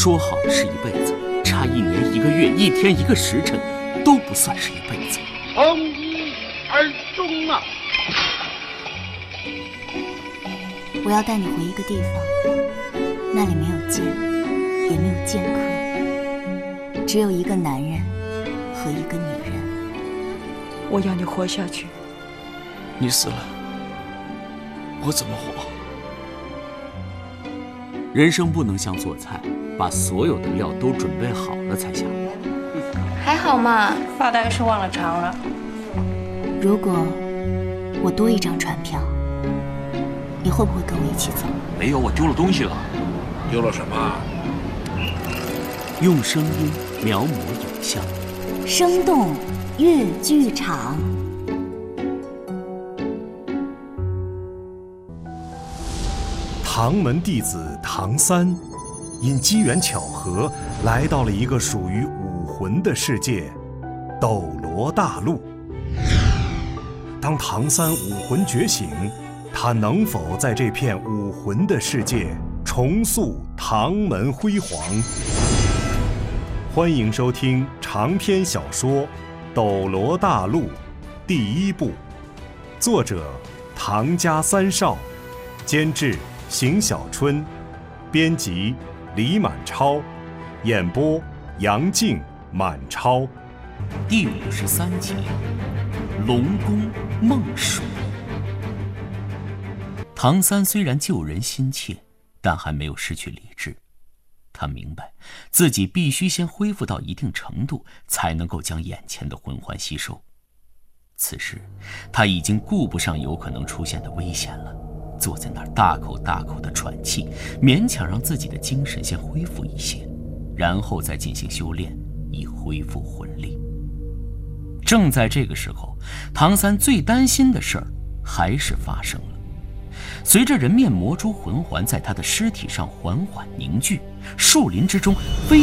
说好了是一辈子，差1年1个月1天1个时辰都不算是一辈子。 从一而终啊！ 我要带你回一个地方，那里没有剑，也没有剑客，只有一个男人和一个女人。 我要你活下去。 你死了，我怎么活？ 人生不能像做菜，把所有的料都准备好了才下锅。 还好嘛，发大概是忘了尝了。 如果我多一张船票，你会不会跟我一起走？ 没有，我丢了东西了。 丢了什么？ 用声音描摹影像， 生动粤剧场。 唐门弟子唐三，因机缘巧合来到了一个属于武魂的世界——斗罗大陆。当唐三武魂觉醒，他能否在这片武魂的世界重塑唐门辉煌？欢迎收听长篇小说《斗罗大陆》第1部，作者唐家三少，监制邢小春，编辑李满超，演播杨静、满超。 第53集，龙宫梦水。唐三虽然救人心切，但还没有失去理智。他明白自己必须先恢复到一定程度，才能够将眼前的魂环吸收。此时他已经顾不上有可能出现的危险了，坐在那儿大口大口地喘气，勉强让自己的精神先恢复一些，然后再进行修炼，以恢复魂力。正在这个时候，唐三最担心的事儿还是发生了。随着人面魔蛛魂环在他的尸体上缓缓凝聚，树林之中飞